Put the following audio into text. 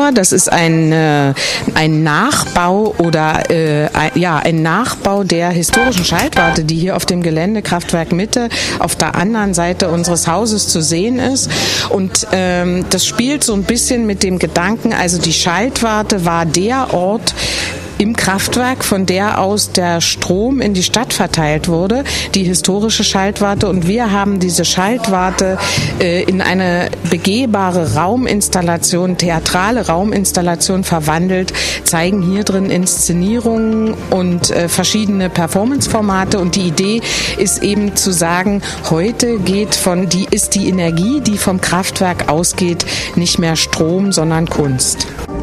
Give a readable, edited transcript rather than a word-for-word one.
vor. Das ist ein Nachbau oder ein Nachbau der historischen Schaltwarte, die hier auf dem Gelände Kraftwerk Mitte auf der anderen Seite unseres Hauses zu sehen ist. Und das spielt so ein bisschen mit dem Gedanken, also die Schaltwarte war der Ort im Kraftwerk, von der aus der Strom in die Stadt verteilt wurde, die historische Schaltwarte. Und wir haben diese Schaltwarte in eine begehbare Rauminstallation, theatrale Rauminstallation verwandelt, zeigen hier drin Inszenierungen und verschiedene Performanceformate. Und die Idee ist eben zu sagen, heute ist die Energie, die vom Kraftwerk ausgeht, nicht mehr Strom, sondern Kunst.